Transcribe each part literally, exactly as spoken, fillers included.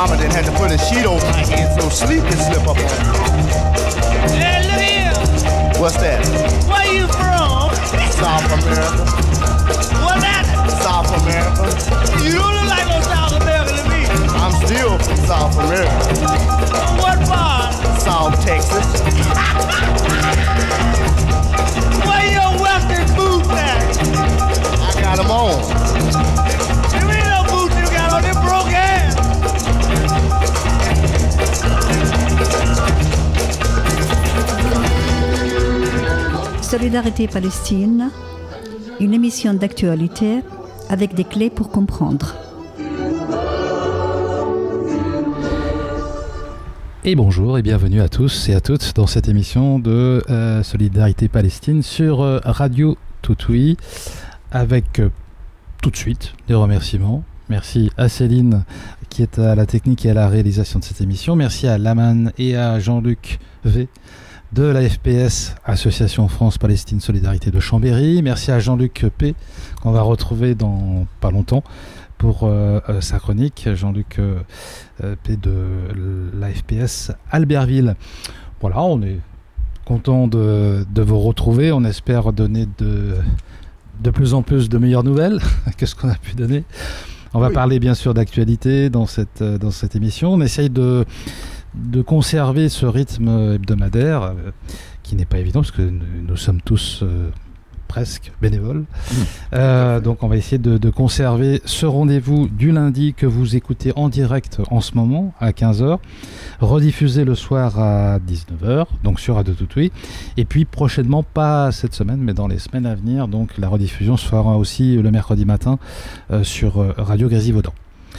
mama then had to put a sheet over my head so sleep can slip up on me. Hey, look here. What's that? Where you from? South America. What's that? South America. You don't look like no South America to me. I'm still from South America. What part? South Texas. Where your western boots at? I got them on. There ain't no boots you got on them broke ass. Solidarité Palestine, une émission d'actualité avec des clés pour comprendre. Et bonjour et bienvenue à tous et à toutes dans cette émission de euh, Solidarité Palestine sur euh, Radio Toutoui avec euh, tout de suite des remerciements. Merci à Céline qui est à la technique et à la réalisation de cette émission. Merci à Laman et à Jean-Luc V de l'A F P S, Association France-Palestine Solidarité de Chambéry. Merci à Jean-Luc P qu'on va retrouver dans pas longtemps pour euh, euh, sa chronique, Jean-Luc euh, P de l'A F P S Albertville. Voilà, on est content de, de vous retrouver. On espère donner de, de plus en plus de meilleures nouvelles que ce qu'on a pu donner. On va oui. parler bien sûr d'actualité dans cette, dans cette émission. On essaye de, de conserver ce rythme hebdomadaire euh, qui n'est pas évident parce que nous, nous sommes tous... Euh, presque bénévole. Mmh. Euh, donc on va essayer de, de conserver ce rendez-vous du lundi que vous écoutez en direct en ce moment à quinze heures, rediffusé le soir à dix-neuf heures, donc sur Radio Toutoui. Et puis prochainement, pas cette semaine, mais dans les semaines à venir, donc la rediffusion se fera aussi le mercredi matin euh, sur euh, Radio Grésivaudan.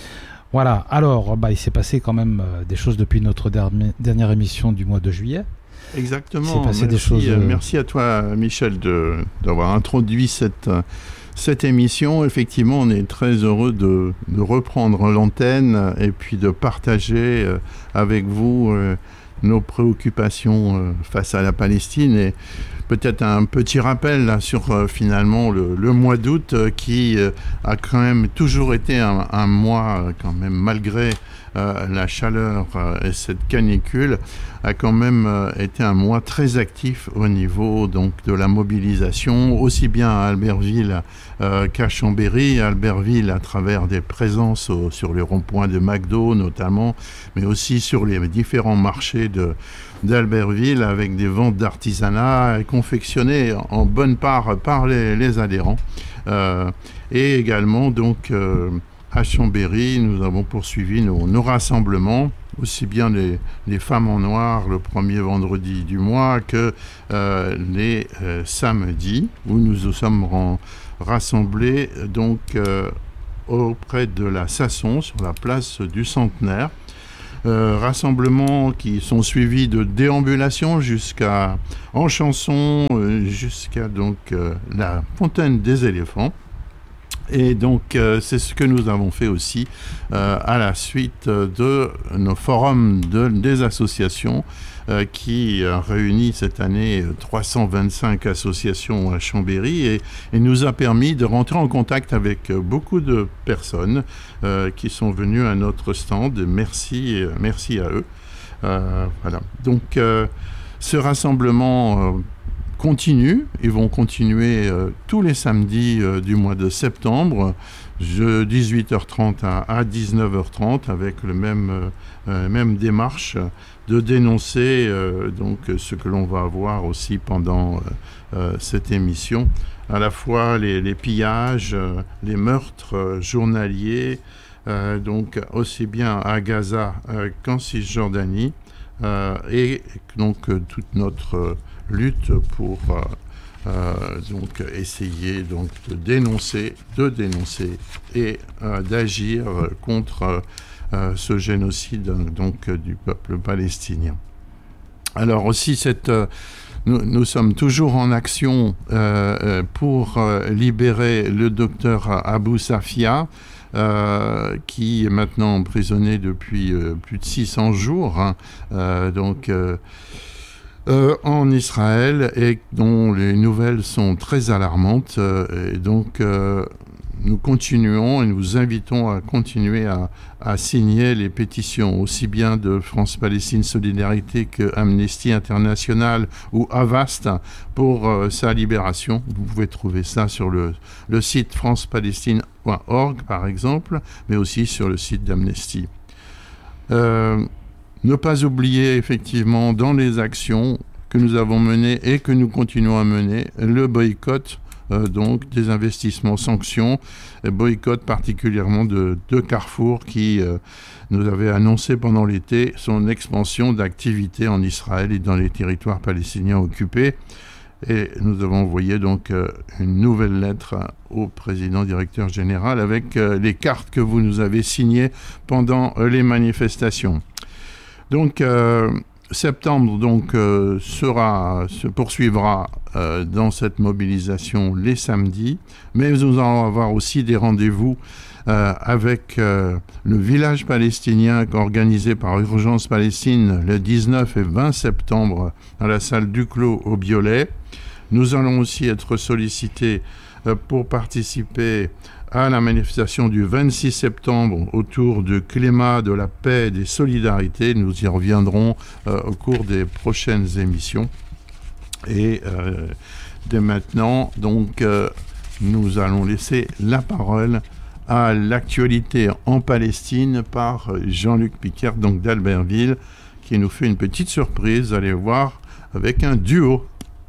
Voilà, alors bah, il s'est passé quand même euh, des choses depuis notre dermi- dernière émission du mois de juillet. Exactement. Merci, des choses, euh... merci à toi, Michel, de, d'avoir introduit cette, cette émission. Effectivement, on est très heureux de, de reprendre l'antenne et puis de partager euh, avec vous euh, nos préoccupations euh, face à la Palestine. Et peut-être un petit rappel là, sur euh, finalement le, le mois d'août euh, qui euh, a quand même toujours été un, un mois, euh, quand même, malgré euh, la chaleur euh, et cette canicule, a quand même euh, été un mois très actif au niveau donc, de la mobilisation, aussi bien à Albertville euh, qu'à Chambéry. Albertville à travers des présences au, sur les ronds-points de McDo notamment, mais aussi sur les différents marchés de, d'Albertville avec des ventes d'artisanat confectionnées en bonne part par les, les adhérents. Euh, et également donc euh, à Chambéry, nous avons poursuivi nos, nos rassemblements, aussi bien les, les femmes en noir le premier vendredi du mois que euh, les euh, samedis où nous nous sommes ren- rassemblés donc euh, auprès de la Sasson sur la place du Centenaire. Euh, rassemblements qui sont suivis de déambulations jusqu'à en chanson euh, jusqu'à donc euh, la fontaine des éléphants. Et donc, euh, c'est ce que nous avons fait aussi euh, à la suite de nos forums de, des associations euh, qui euh, réunit cette année trois cent vingt-cinq associations à Chambéry et, et nous a permis de rentrer en contact avec euh, beaucoup de personnes euh, qui sont venues à notre stand. Merci, euh, merci à eux. Euh, voilà. Donc, euh, ce rassemblement... Euh, continue, ils vont continuer euh, tous les samedis euh, du mois de septembre, de dix-huit heures trente à, à dix-neuf heures trente, avec le même, euh, même démarche de dénoncer euh, donc, ce que l'on va avoir aussi pendant euh, euh, cette émission, à la fois les, les pillages, euh, les meurtres euh, journaliers, euh, donc aussi bien à Gaza euh, qu'en Cisjordanie, euh, et donc euh, toute notre... Euh, lutte pour euh, euh, donc essayer donc de dénoncer, de dénoncer et euh, d'agir contre euh, ce génocide donc du peuple palestinien. Alors aussi cette euh, nous, nous sommes toujours en action euh, pour euh, libérer le docteur Abou Safia. Euh, qui est maintenant emprisonné depuis euh, plus de six cents jours. Hein, euh, donc euh, Euh, en Israël et dont les nouvelles sont très alarmantes. Euh, et donc, euh, nous continuons et nous invitons à continuer à, à signer les pétitions, aussi bien de France-Palestine Solidarité que Amnesty International ou Avast pour euh, sa libération. Vous pouvez trouver ça sur le, le site france palestine point org par exemple, mais aussi sur le site d'Amnesty. Euh, ne pas oublier effectivement dans les actions que nous avons menées et que nous continuons à mener, le boycott Euh, donc des investissements sanctions, boycott particulièrement de, de Carrefour qui euh, nous avait annoncé pendant l'été son expansion d'activité en Israël et dans les territoires palestiniens occupés. Et nous avons envoyé donc euh, une nouvelle lettre au président directeur général avec euh, les cartes que vous nous avez signées pendant euh, les manifestations. Donc euh, septembre donc, euh, sera, se poursuivra euh, dans cette mobilisation les samedis, mais nous allons avoir aussi des rendez-vous euh, avec euh, le village palestinien organisé par Urgence Palestine le dix-neuf et vingt septembre à la salle Duclos au Biolay. Nous allons aussi être sollicités euh, pour participer à la manifestation du vingt-six septembre autour du climat de la paix et des solidarités. Nous y reviendrons euh, au cours des prochaines émissions. Et euh, dès maintenant, donc, euh, nous allons laisser la parole à l'actualité en Palestine par Jean-Luc Picard, donc d'Albertville, qui nous fait une petite surprise, allez voir, avec un duo.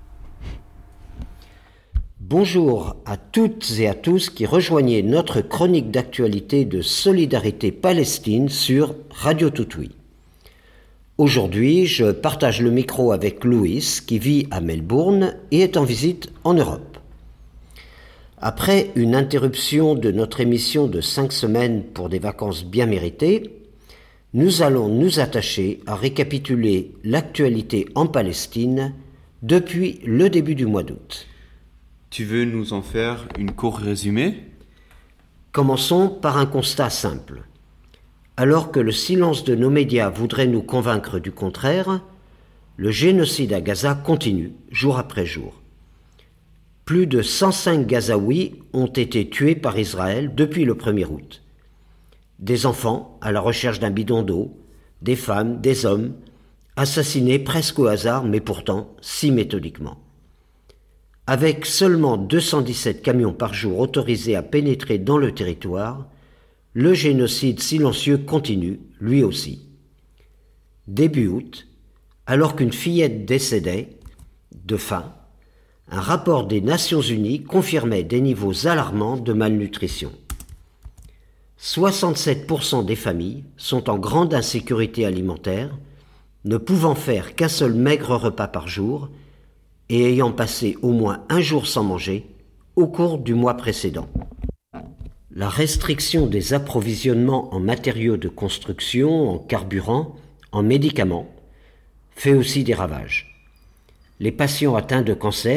Bonjour à toutes et à tous qui rejoignez notre chronique d'actualité de Solidarité Palestine sur Radio Toutoui. Aujourd'hui, je partage le micro avec Louis qui vit à Melbourne et est en visite en Europe. Après une interruption de notre émission de cinq semaines pour des vacances bien méritées, nous allons nous attacher à récapituler l'actualité en Palestine depuis le début du mois d'août. Tu veux nous en faire une court résumé ? Commençons par un constat simple. Alors que le silence de nos médias voudrait nous convaincre du contraire, le génocide à Gaza continue jour après jour. Plus de cent cinq Gazaouis ont été tués par Israël depuis le premier août. Des enfants à la recherche d'un bidon d'eau, des femmes, des hommes, assassinés presque au hasard, mais pourtant si méthodiquement. Avec seulement deux cent dix-sept camions par jour autorisés à pénétrer dans le territoire, le génocide silencieux continue, lui aussi. Début août, alors qu'une fillette décédait de faim, un rapport des Nations Unies confirmait des niveaux alarmants de malnutrition. soixante-sept pour cent des familles sont en grande insécurité alimentaire, ne pouvant faire qu'un seul maigre repas par jour et ayant passé au moins un jour sans manger au cours du mois précédent. La restriction des approvisionnements en matériaux de construction, en carburant, en médicaments, fait aussi des ravages. Les patients atteints de cancer